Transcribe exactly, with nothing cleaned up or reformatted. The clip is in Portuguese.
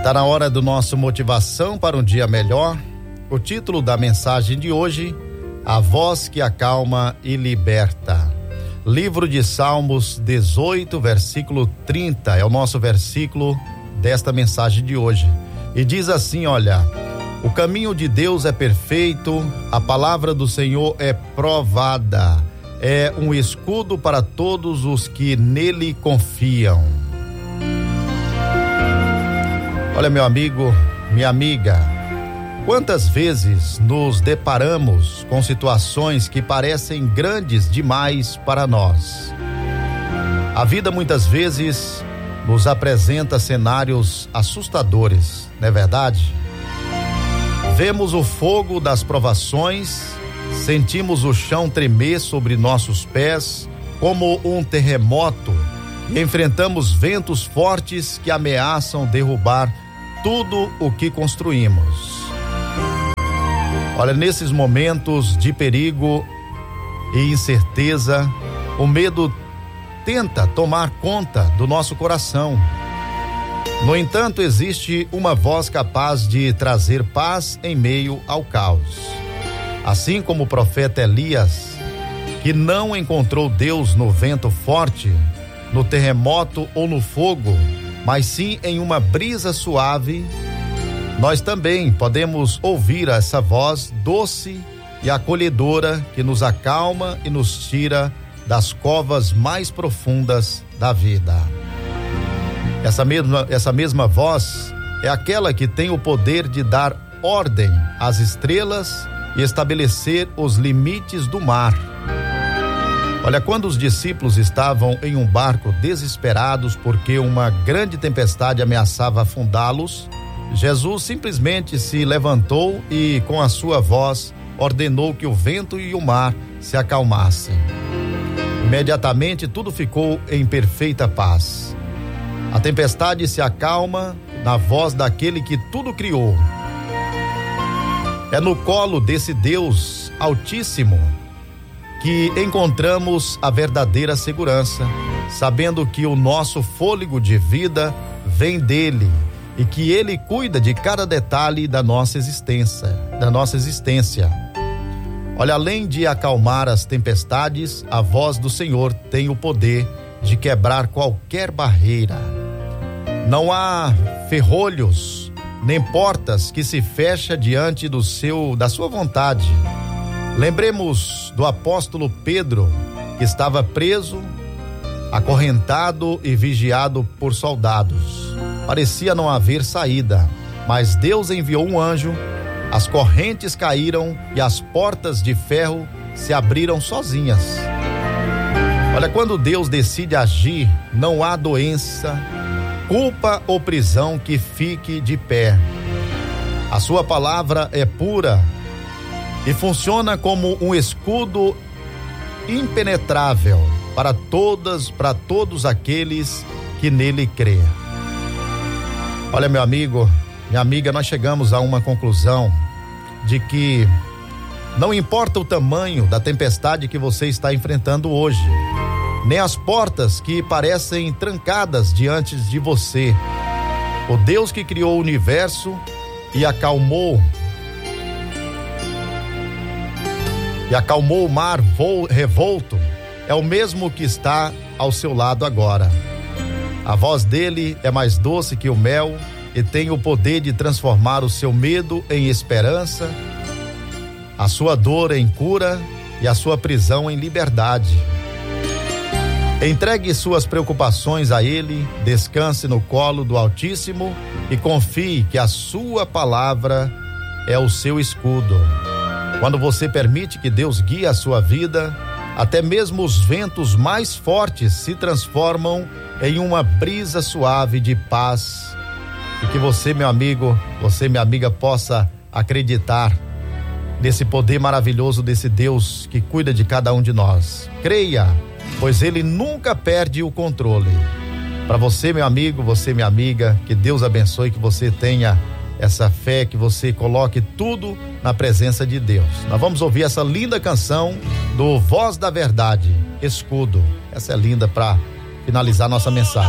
Está na hora do nosso Motivação para um Dia Melhor. O título da mensagem de hoje: A Voz que Acalma e Liberta. Livro de Salmos dezoito, versículo trinta, é o nosso versículo desta mensagem de hoje. E diz assim, olha: o caminho de Deus é perfeito, a palavra do Senhor é provada, é um escudo para todos os que nele confiam. Olha, meu amigo, minha amiga, quantas vezes nos deparamos com situações que parecem grandes demais para nós? A vida muitas vezes nos apresenta cenários assustadores, não é verdade? Vemos o fogo das provações, sentimos o chão tremer sobre nossos pés como um terremoto e enfrentamos ventos fortes que ameaçam derrubar tudo o que construímos. Olha, nesses momentos de perigo e incerteza, o medo tenta tomar conta do nosso coração. No entanto, existe uma voz capaz de trazer paz em meio ao caos. Assim como o profeta Elias, que não encontrou Deus no vento forte, no terremoto ou no fogo, mas sim em uma brisa suave, nós também podemos ouvir essa voz doce e acolhedora que nos acalma e nos tira das covas mais profundas da vida. Essa mesma, essa mesma voz é aquela que tem o poder de dar ordem às estrelas e estabelecer os limites do mar. Olha, quando os discípulos estavam em um barco desesperados porque uma grande tempestade ameaçava afundá-los, Jesus simplesmente se levantou e, com a sua voz, ordenou que o vento e o mar se acalmassem. Imediatamente tudo ficou em perfeita paz. A tempestade se acalma na voz daquele que tudo criou. É no colo desse Deus Altíssimo que encontramos a verdadeira segurança, sabendo que o nosso fôlego de vida vem dele e que ele cuida de cada detalhe da nossa existência, da nossa existência. Olha, além de acalmar as tempestades, a voz do Senhor tem o poder de quebrar qualquer barreira. Não há ferrolhos nem portas que se fecha diante do seu, da sua vontade. Lembremos do apóstolo Pedro, que estava preso, acorrentado e vigiado por soldados. Parecia não haver saída, mas Deus enviou um anjo, as correntes caíram e as portas de ferro se abriram sozinhas. Olha, quando Deus decide agir, não há doença, culpa ou prisão que fique de pé. A sua palavra é pura e funciona como um escudo impenetrável para todas, para todos aqueles que nele crê. Olha, meu amigo, minha amiga, nós chegamos a uma conclusão de que não importa o tamanho da tempestade que você está enfrentando hoje, nem as portas que parecem trancadas diante de você. O Deus que criou o universo e acalmou e acalmou o mar vo, revolto, é o mesmo que está ao seu lado agora. A voz dele é mais doce que o mel e tem o poder de transformar o seu medo em esperança, a sua dor em cura e a sua prisão em liberdade. Entregue suas preocupações a ele, descanse no colo do Altíssimo e confie que a sua palavra é o seu escudo. Quando você permite que Deus guie a sua vida, até mesmo os ventos mais fortes se transformam em uma brisa suave de paz. E que você, meu amigo, você, minha amiga, possa acreditar nesse poder maravilhoso desse Deus que cuida de cada um de nós. Creia, pois ele nunca perde o controle. Para você, meu amigo, você, minha amiga, que Deus abençoe, que você tenha essa fé, que você coloque tudo na presença de Deus. Nós vamos ouvir essa linda canção do Voz da Verdade, Escudo. Essa é linda para finalizar nossa mensagem.